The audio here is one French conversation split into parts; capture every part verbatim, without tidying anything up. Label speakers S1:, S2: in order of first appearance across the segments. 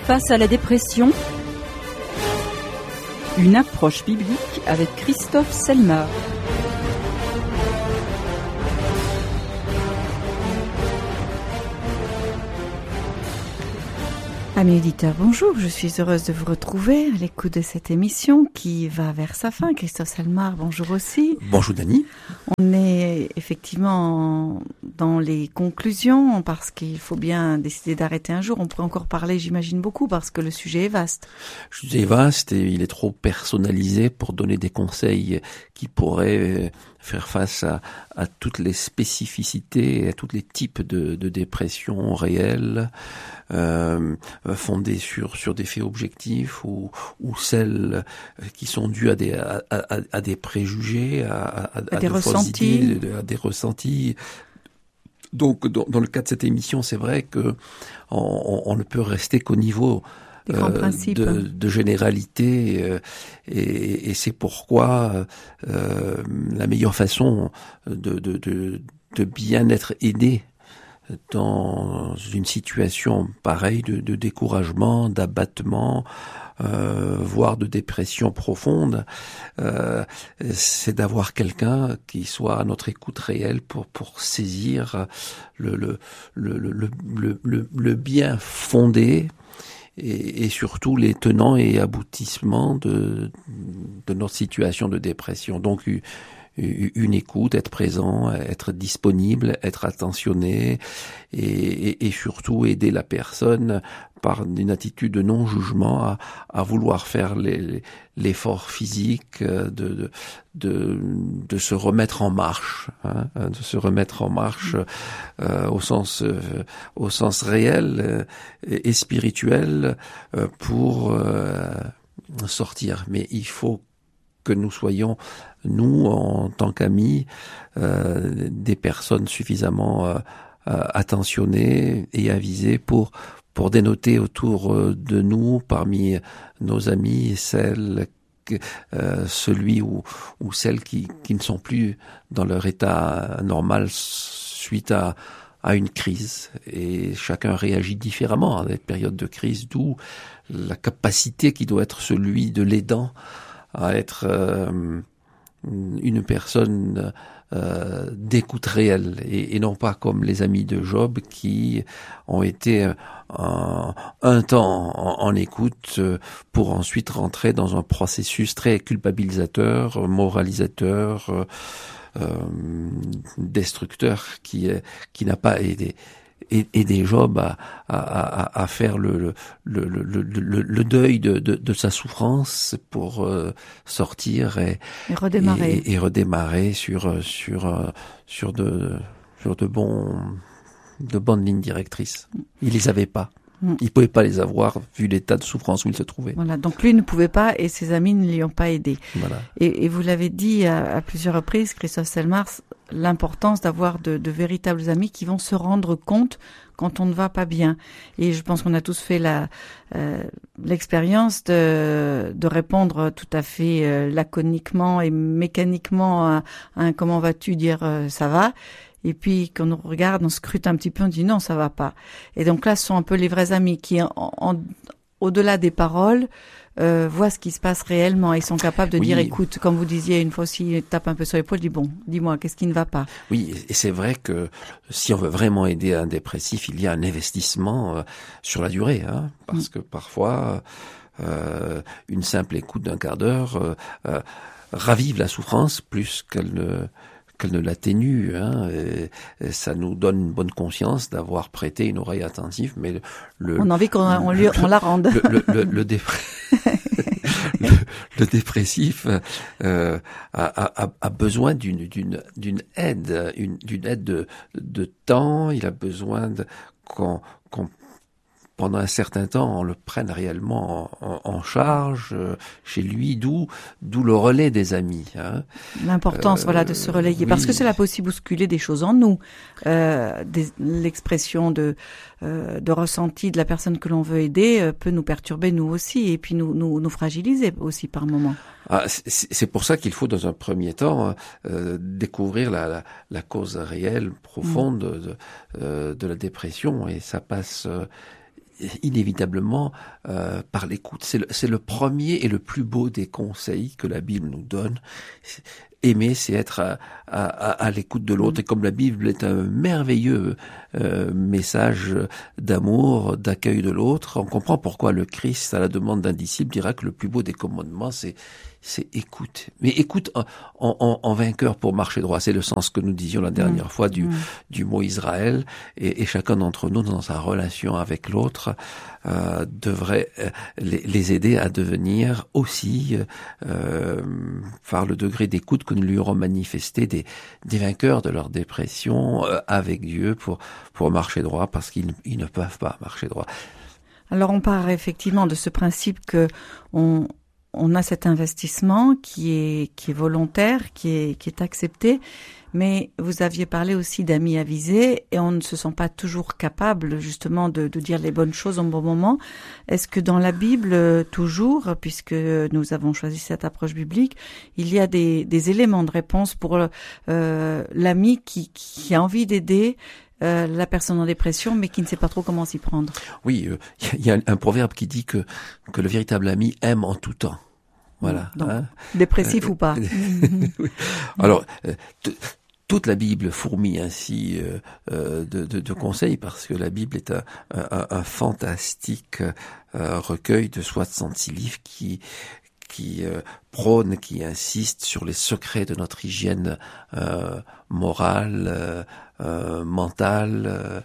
S1: Face à la dépression, une approche biblique avec Christophe Selmar.
S2: Amis auditeurs, bonjour, je suis heureuse de vous retrouver à l'écoute de cette émission qui va vers sa fin. Christophe Selmar, bonjour aussi.
S3: Bonjour Dany.
S2: On est effectivement dans les conclusions parce qu'il faut bien décider d'arrêter un jour. On pourrait encore parler, j'imagine, beaucoup parce que le sujet est vaste.
S3: Le sujet est vaste et il est trop personnalisé pour donner des conseils qui pourraient faire face à, à toutes les spécificités, à tous les types de, de dépression réelles, euh, fondées sur sur des faits objectifs ou ou celles qui sont dues à des à, à, à des préjugés, à, à, à,
S2: à des
S3: de
S2: ressentis,
S3: idées, à des ressentis. Donc, dans, dans le cas de cette émission, c'est vrai que on, on ne peut rester qu'au niveau
S2: Euh,
S3: de, de généralité euh, et, et c'est pourquoi euh, la meilleure façon de, de, de, de bien être aidé dans une situation pareille de, de découragement, d'abattement, euh, voire de dépression profonde, euh, c'est d'avoir quelqu'un qui soit à notre écoute réelle pour pour saisir le le le le le, le, le bien fondé. Et, et surtout les tenants et aboutissements de, de notre situation de dépression. Donc une écoute, être présent, être disponible, être attentionné et, et, et surtout aider la personne par une attitude de non-jugement à, à vouloir faire les, l'effort physique de, de, de, de se remettre en marche, hein, de se remettre en marche euh, au sens, euh, au sens réel euh, et spirituel euh, pour euh, sortir. Mais il faut que nous soyons, nous, en tant qu'amis, euh, des personnes suffisamment euh, attentionnées et avisées pour pour dénoter autour de nous, parmi nos amis, celles, euh, celui ou ou celles qui qui ne sont plus dans leur état normal suite à à une crise. Et chacun réagit différemment à des périodes de crise, d'où la capacité qui doit être celui de l'aidant à être euh, une personne euh, d'écoute réelle et, et non pas comme les amis de Job qui ont été un, un temps en, en écoute pour ensuite rentrer dans un processus très culpabilisateur, moralisateur, euh, destructeur qui qui n'a pas aidé. Et, et des Job à, à, à faire le, le, le, le, le, le deuil de, de, de sa souffrance pour euh, sortir et,
S2: et redémarrer
S3: et, et redémarrer sur sur sur de sur de bons de bonnes lignes directrices. Il les avait pas. Il pouvait pas les avoir vu l'état de souffrance où il se trouvait.
S2: Voilà, donc lui ne pouvait pas et ses amis ne lui ont pas aidé.
S3: Voilà.
S2: Et, et vous l'avez dit à, à plusieurs reprises, Christophe Selmar, l'importance d'avoir de, de véritables amis qui vont se rendre compte quand on ne va pas bien. Et je pense qu'on a tous fait la euh, l'expérience de, de répondre tout à fait euh, laconiquement et mécaniquement à, à un comment vas-tu dire euh, ça va. Et puis, quand on regarde, on scrute un petit peu, on dit non, ça va pas. Et donc là, ce sont un peu les vrais amis qui, en, en, au-delà des paroles, euh, voient ce qui se passe réellement et sont capables de oui. dire, écoute, comme vous disiez une fois aussi, tape un peu sur l'épaule, dit bon, dis-moi, qu'est-ce qui ne va pas?
S3: Oui, et c'est vrai que si on veut vraiment aider un dépressif, il y a un investissement euh, sur la durée, hein, parce mmh. que parfois, euh, une simple écoute d'un quart d'heure euh, euh, ravive la souffrance plus qu'elle ne qu'elle ne l'atténue, hein, et, et ça nous donne une bonne conscience d'avoir prêté une oreille attentive, mais le, le
S2: on a envie qu'on on lui, on la rende.
S3: Le, le, le, le, dépr... le, le dépressif euh, a, a, a besoin d'une d'une d'une aide, une, d'une aide de de temps. Il a besoin de qu'on qu'on pendant un certain temps, on le prenne réellement en, en, en charge euh, chez lui, d'où d'où le relais des amis. Hein.
S2: L'importance, euh, voilà, de se relayer, oui. Parce que cela peut aussi bousculer des choses en nous, euh, des, l'expression de euh, de ressenti de la personne que l'on veut aider euh, peut nous perturber nous aussi, et puis nous nous, nous fragiliser aussi par moments.
S3: Ah, c'est, c'est pour ça qu'il faut, dans un premier temps, euh, découvrir la, la, la cause réelle, profonde mmh. de, euh, de la dépression, et ça passe. Euh, inévitablement euh, par l'écoute. C'est le, c'est le premier et le plus beau des conseils que la Bible nous donne. Aimer, c'est être à, à, à l'écoute de l'autre. Et comme la Bible est un merveilleux euh, message d'amour, d'accueil de l'autre, on comprend pourquoi le Christ, à la demande d'un disciple, dira que le plus beau des commandements, c'est c'est écoute. Mais écoute en, en, en vainqueur pour marcher droit. C'est le sens que nous disions la dernière mmh. fois du, mmh. du mot Israël. Et, et chacun d'entre nous, dans sa relation avec l'autre, euh, devrait euh, les, les aider à devenir aussi, euh, par le degré d'écoute que nous lui aurons manifesté, des, des vainqueurs de leur dépression euh, avec Dieu pour, pour marcher droit, parce qu'ils ils ne peuvent pas marcher droit.
S2: Alors on part effectivement de ce principe que on on a cet investissement qui est qui est volontaire, qui est qui est accepté, mais vous aviez parlé aussi d'amis avisés et on ne se sent pas toujours capable justement de, de dire les bonnes choses au bon moment. Est-ce que dans la Bible toujours, puisque nous avons choisi cette approche biblique, il y a des des éléments de réponse pour euh, l'ami qui qui a envie d'aider Euh, la personne en dépression, mais qui ne sait pas trop comment s'y prendre?
S3: Oui, il euh, y a un proverbe qui dit que que le véritable ami aime en tout temps. Voilà.
S2: Donc,
S3: hein
S2: dépressif euh, ou pas.
S3: Oui. Alors, euh, t- toute la Bible fourmille ainsi euh, euh, de, de, de conseils, parce que la Bible est un, un, un fantastique euh, recueil de soixante-six livres qui qui euh, prône, qui insiste sur les secrets de notre hygiène euh, morale, euh, euh, mentale, euh,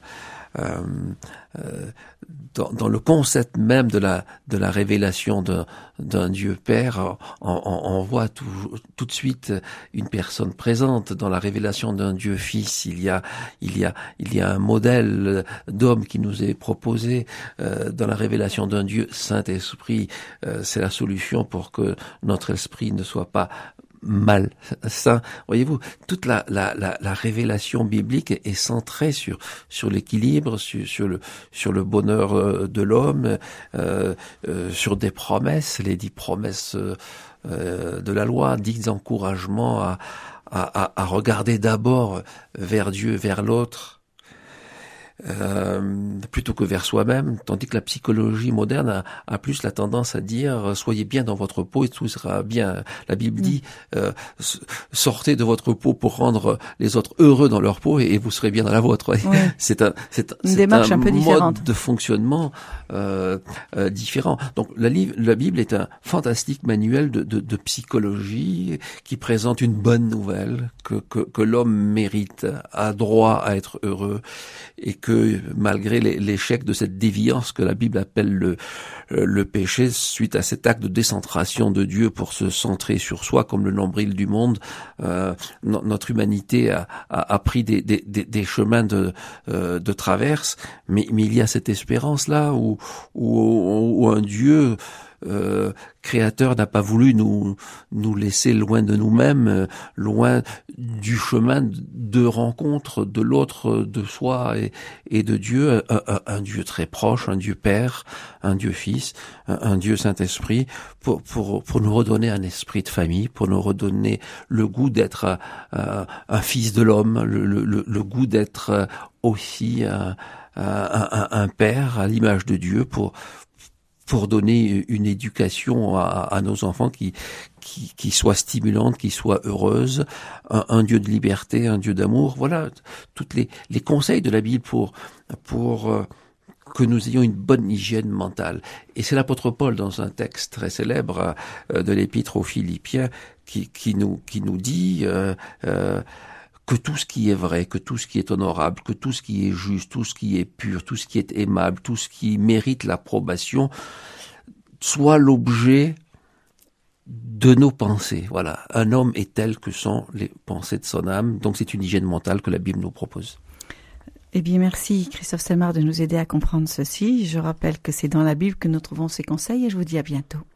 S3: euh, dans, dans le concept même de la de la révélation d'un d'un Dieu Père, on, on, on voit tout, tout de suite une personne présente. Dans la révélation d'un Dieu Fils, il y a il y a il y a un modèle d'homme qui nous est proposé. Euh, dans la révélation d'un Dieu Saint-Esprit, euh, c'est la solution pour que notre esprit ne soit pas malsain. Voyez-vous, toute la, la, la, la révélation biblique est, est centrée sur sur l'équilibre, sur, sur le sur le bonheur de l'homme, euh, euh, sur des promesses, les dix promesses euh, de la loi, dix encouragements à, à, à regarder d'abord vers Dieu, vers l'autre, Euh, plutôt que vers soi-même, tandis que la psychologie moderne a, a plus la tendance à dire soyez bien dans votre peau et tout sera bien. La Bible dit euh, sortez de votre peau pour rendre les autres heureux dans leur peau et, et vous serez bien dans la vôtre. Oui. C'est un, c'est,
S2: une
S3: c'est
S2: démarche
S3: un,
S2: un peu
S3: mode
S2: différente
S3: de fonctionnement euh, euh, différent. Donc la, la Bible est un fantastique manuel de, de, de psychologie qui présente une bonne nouvelle que, que, que l'homme mérite, a droit à être heureux, et que malgré l'échec de cette déviance que la Bible appelle le, le péché, suite à cet acte de décentration de Dieu pour se centrer sur soi comme le nombril du monde, euh, no, notre humanité a, a, a pris des, des, des chemins de, euh, de traverse, mais, mais il y a cette espérance-là où, où, où un Dieu Euh, créateur n'a pas voulu nous nous laisser loin de nous-mêmes, euh, loin du chemin de rencontre de l'autre, de soi et, et de Dieu, un, un, un Dieu très proche, un Dieu Père, un Dieu Fils, un, un Dieu Saint-Esprit, pour pour pour nous redonner un esprit de famille, pour nous redonner le goût d'être un, un fils de l'homme, le, le, le goût d'être aussi un, un, un, un père à l'image de Dieu, pour pour donner une éducation à, à nos enfants qui, qui, qui soit stimulante, qui soit heureuse, un, un Dieu de liberté, un Dieu d'amour. Voilà, toutes les, les conseils de la Bible pour, pour euh, que nous ayons une bonne hygiène mentale. Et c'est l'apôtre Paul, dans un texte très célèbre euh, de l'épître aux Philippiens, qui, qui nous, qui nous dit euh, euh, que tout ce qui est vrai, que tout ce qui est honorable, que tout ce qui est juste, tout ce qui est pur, tout ce qui est aimable, tout ce qui mérite l'approbation, soit l'objet de nos pensées. Voilà, un homme est tel que sont les pensées de son âme. Donc c'est une hygiène mentale que la Bible nous propose.
S2: Eh bien, merci Christophe Selmar de nous aider à comprendre ceci. Je rappelle que c'est dans la Bible que nous trouvons ces conseils et je vous dis à bientôt.